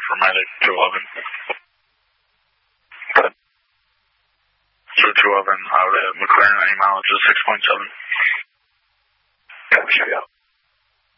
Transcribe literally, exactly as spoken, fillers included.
for Medic two eleven. So two eleven out at McLaren, any mileage is six point seven. Copy, show you out.